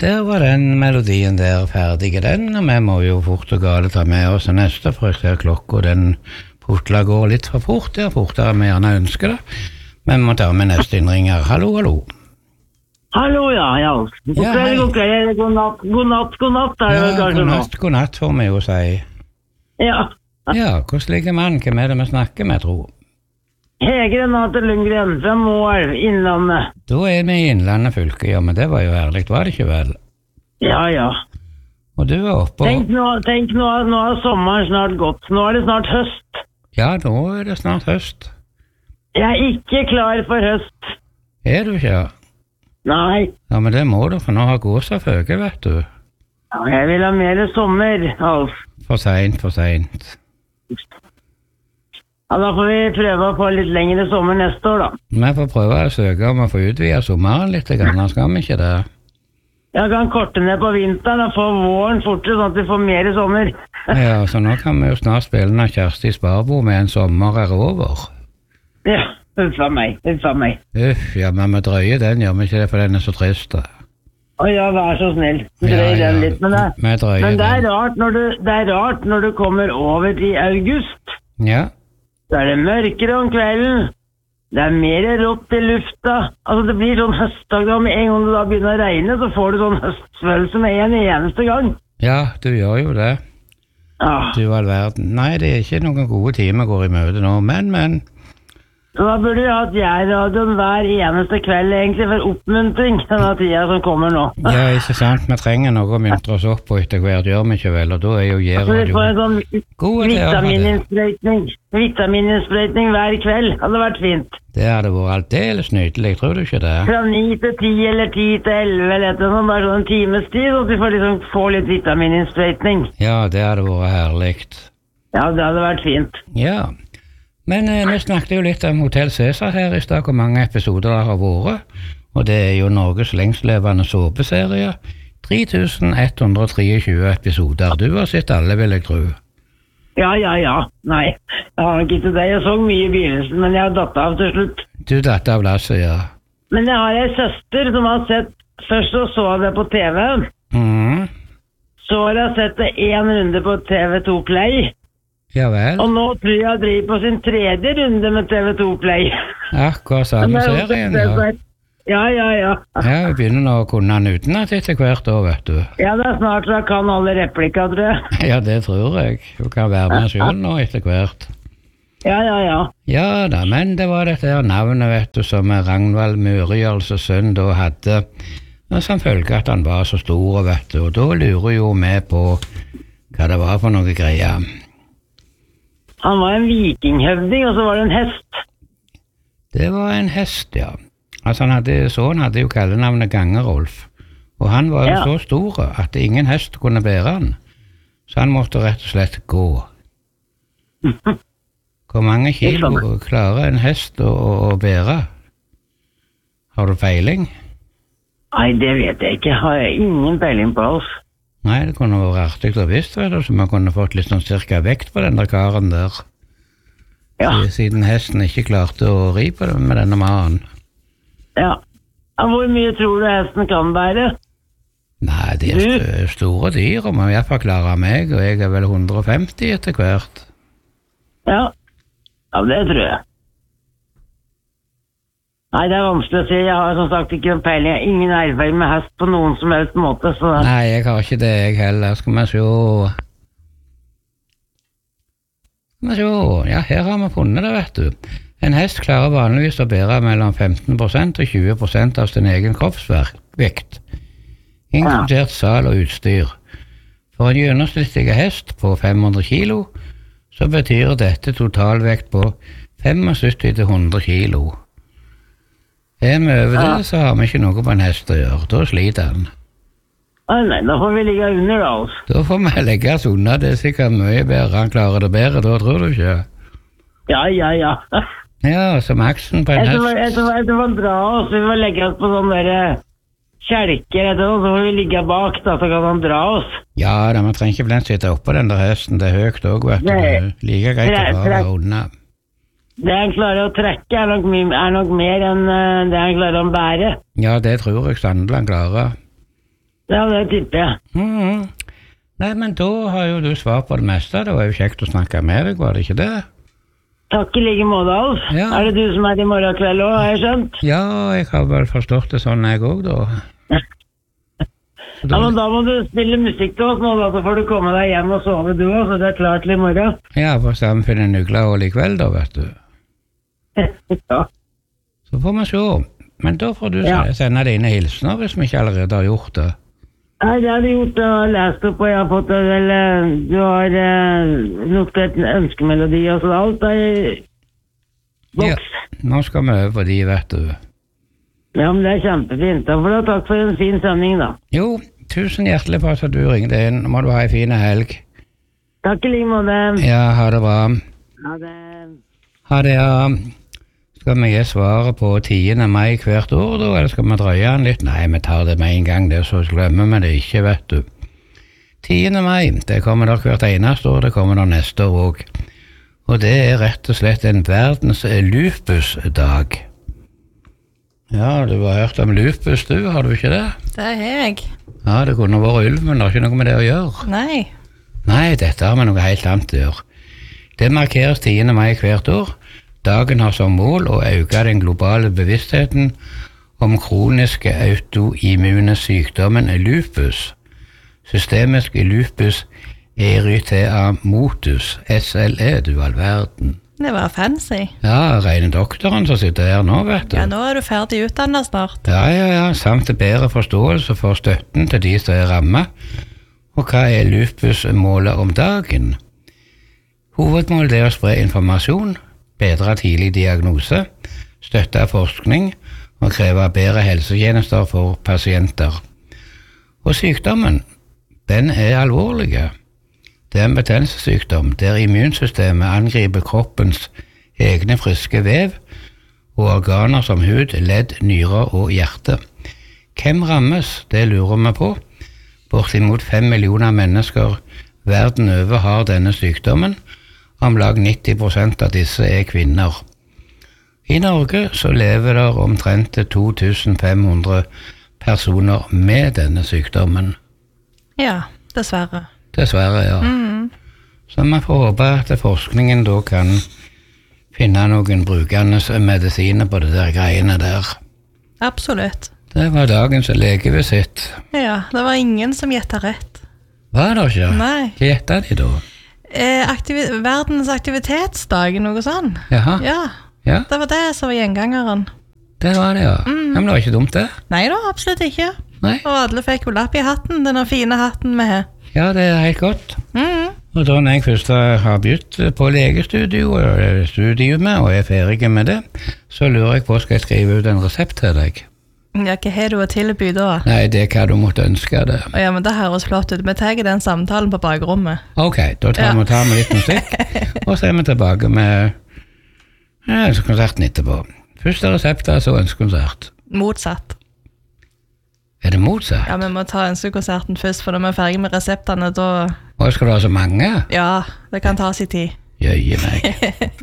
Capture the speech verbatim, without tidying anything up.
Der var den melodien der ferdig, den, og vi må jo fort og gale ta med oss neste, for jeg ser klokka, den portla går litt for fort, det er fortere vi gjerne ønsker det. Men vi må ta med neste innringer. Hallo, hallo. Hallo, ja, ja. God Ja, kveld, hei. god kveld, god natt, god natt, god natt, er det Ja, vel kanskje god nå? natt, god natt, får vi jo si. Ja. Ja, hvordan ligger man? Hvem er det vi snakker med, tro? Hege Renate Lundgren fra Moelv, Innlandet. Da er vi i Innlandet fylke, ja, men det var jo herlig, var det ikke vel? Ja, ja. Og du er oppe Tenk og... nå, tenk nå, nå er sommeren snart gått. Nå er det snart høst. Ja, nå er det snart høst. Jeg er ikke klar for høst. Er du ikke? Nei. Ja, men det må du, for nå har gåsa føke, vet du. Ja, jeg vil ha mer sommer, Alf. For sent, for sent. Ja, da får vi prøve å få litt lengre sommer neste år, da. Vi får prøve å søke om å få utvidet sommeren litt, grann, skal vi ikke det? Jeg kan korte ned på vinteren og få våren fortere, sånn at vi får mer sommer. Ja, så nå kan vi jo snart spille når Kjersti Sparbo med En sommer er over. Ja, uffa meg, uffa meg. Uff, ja, men vi drøyer den, gjør vi ikke det, for den er så trist. Da. Å ja, vær så snill. Ja, Drøy ja, den litt. Men, det, vi drøyer men det, er den. rart når du, det er rart når du kommer over til august. Ja, Da er det mørkere om kvelden. Det er mer rått i lufta. Altså, det blir sånn høstdag da. Med en gang det da begynner å regne, så får du sånn høstfølelse med en eneste gang. ja, du gjør jo det. Ja. Du all verden. Nei, det er ikke noen gode timer går i møte nå, men, men... Så da burde vi hatt jeg-radioen hver eneste kveld, egentlig, for oppmuntring denne tida som kommer nå. Ja, ikke sant, vi trenger noe å myntre oss opp på etter hvert, gjør vi ikke vel, og da er jo Så vi J-radio får en sånn gode til å ha det. vitamininnsprøytning. Vitamininnsprøytning hver kveld. Hadde vært fint. Det hadde vært aldeles nydelig, tror du ikke det? Fra ni til ti eller ti til elleve eller et eller annet, bare sånn en times tid, så vi får liksom få litt vitamininnsprøytning. Ja, det hadde vært herligt. Ja, det hadde vært fint. Ja, men eh, vi snakket jo litt om Hotell Cæsar her i sted, hvor mange episoder det har vært, og det er jo Norges lengstlevende såpeserie. tre tusen ett hundre tjuetre episoder. Du har sett alle, vil jeg tro. Ja, ja, ja. Nei, jeg har nok ikke det. Jeg så mye i begynnelsen, men jeg har datt av til slutt. Du datt av lasset, ja. Men jeg har ei søster som har sett, først så så jeg det på T V, Mhm. så har jeg sett det en runde på T V to Play, Ja vel. og nå tror jeg jeg driver på sin tredje runde med T V to Play. Akkurat samme Men det er jo serien, det som ja. er- Ja, ja, ja. Ja, vi begynner nå å kunne den utenat etter hvert år, vet du. Ja, det er snart så jeg kan alle replikker, tror jeg. Ja, det tror jeg. Du kan være med selv nå etter hvert. Ja, ja, ja. Ja da, men det var dette her navnet, vet du, som Ragnvald Murials sønn da hadde, og som følge at han var så stor, vet du, og da lurer jo vi på hva det var for noe greier. Han var en vikinghøvding, og så var det en hest. Det var en hest, ja. Altså, han hadde, så han hadde jo kallenavnet Gangerolf, og han var jo Ja. så stor at ingen hest kunne bære han, så han måtte rett og slett gå. Hvor mange kilo klarer en hest å, å, å bære? Har du peiling? Nei, det vet jeg ikke. Har jeg ingen peiling på oss. Nei, det kunne vært artig å visst, vet du, så man kunne fått litt sånn cirka vekt på den der karen der, Ja, siden hesten ikke klarte å ri på det med denne mannen. ja. Ja, hvor mye tror du hesten kan bære? Nei, de er Du? st- store dyr, og må i hvert fall klare meg, og jeg er vel hundre og femti etter hvert. Ja. Ja, det tror jeg. Nei, det er vanskelig å si. Jeg har som sagt ikke noen peiling. Jeg har ingen erfaring med hest på noen som helst måte, så... Nei, jeg har ikke det, jeg heller. Skal vi se. Skal vi se. Ja, her har vi funnet det, vet du. En hest klarer vanligvis å bære mellom femten prosent og tjue prosent av sin egen kroppsvekt, inkludert sal og utstyr. For en gjennomsnittlig hest på fem hundre kilo, så betyr dette totalvekt på syttifem til hundre kilo. Er vi over Ja. det, så har vi ikke noe på en hest å gjøre. Da sliter han. Nei, nei, da får vi ligge under da, altså. Da får vi legge oss unna. Det er sikkert mye bedre. Han klarer det bedre da, tror du ikke? Ja, ja, ja. Ja, som aksen på en Jeg tror, jeg hest. tror, jeg tror vi må dra oss. Vi må legge oss på sånne der kjelker etter oss, så får vi ligge bak da, så kan han dra oss. Ja, da, man trenger ikke blant sitte oppå den der hesten. Det er høyt også, vet du. Nei. Like greit å Tre- bare tre- unna. Det han klarer å trekke er nok, mye, er nok mer enn eh, det han klarer å bære. Ja, det tror jeg sannelig han klarer. Ja, det tipper jeg. Mhm. Nei, men da har jo du svar på det meste. Det var jo kjekt å snakke med deg, var det ikke det? Takk i like måte, Alf. Ja. Er det du som er i morgen kveld også, har jeg skjønt? Ja, jeg har vel forstått det sånn jeg òg, da. Ja, men da må du spille musikk til oss nå, da, så får du komme deg hjem og sove du også, så det er klart til i morgen. Ja, for så vi finner nuglehull i kveld, da, vet du. Ja. Så får vi se. Men da får du Ja. sende dine hilsener hvis vi ikke allerede har gjort det. Nei, det har du gjort, og har lest opp, og jeg har fått det, eller du har eh, notert en ønskemelodi og sånn, alt er i Ja, boks. nå skal vi over på de, vet du. Ja, men det er kjempefint. Da får du takk for en fin sending, da. Jo, tusen hjertelig for at du ringte inn. Nå må du ha en fin helg. Takk i like måte. Ja, ha det bra. Ha det. Ha det, ja. Skal vi gi svaret på tiende mai hvert år, da, eller skal vi drøye den litt? Nei, vi tar det med en gang, det, så glemmer vi det ikke, vet du. tiende mai, det kommer der hvert eneste år, det kommer der neste år òg. Og det er rett og slett en verdens lupusdag. Ja, du har hørt om lupus, du, har du ikke det? Det har jeg. Ja, det kunne vært ulv, men det har ikke noe med det å gjøre. Nei. Nei, dette har med noe helt annet å gjøre. Det markeres tiende mai hvert år. Dagen har som mål å øke den globale bevisstheten om kroniske autoimmune sykdommen lupus. Systemisk lupus erythematus, S L E, du all verden. Det var fancy. Ja, rene doktoren som sitter her nå, vet du. Ja, nå er du ferdig utdannet snart. Ja, ja, ja, samt til bedre forståelse for støtten til de som er rammet. Og hva er lupusmålet om dagen? Hovedmålet er å spre informasjon, bedre tidlig diagnose, støtte forskning og kreve bedre helsetjenester for pasienter. Og sykdommen, den er alvorlig. Det er en betennelsessykdom der immunsystemet angriper kroppens egne friske vev og organer som hud, ledd, nyrer og hjerte. Hvem rammes? Det lurer vi på. Bortimot fem millioner mennesker verden over har denne sykdommen. Om lag nitti prosent av disse er kvinner. I Norge så lever det omtrent to tusen fem hundre personer med denne sykdommen. Ja, dessverre. Dessverre, ja. Mm. Så vi får håpe at forskningen da kan finne noen brukende medisiner på det der greiene der. Absolutt. Det var dagens legevisitt. Ja, det var ingen som gjettet rett. Var det ikke? Nei. Hva gjettet de da? Eh, aktivi verdens aktivitetsdag, noe sånn. Jaha, Ja, ja, det var det som var gjengangeren. det var det, ja. Mm. Ja, men det var ikke dumt det. Nei da, absolutt ikke. Nei, Og alle fikk jo lapp i hatten, denne fine hatten vi har. ja, det er helt godt. Mm. Og da når jeg først har begynt på legestudio og studiumet og er ferdig med det, så lurer jeg på, skal jeg skrive ut en resept til deg? Ja, hva har du å tilby da? Nei, det er hva du måtte ønske det. Å ja, men det høres flott ut. Vi tar den samtalen på bakrommet. Ok, da tar Ja. vi tar med litt musikk, og så er vi tilbake med ja, konserten etterpå. Første resept er så ønstekonsert. Motsatt. Er det motsatt? Ja, vi må ta ønskekonserten først, for når vi er ferdig med reseptene, da... Og skal du ha så mange? Ja, det kan ta sin tid. Jøye meg.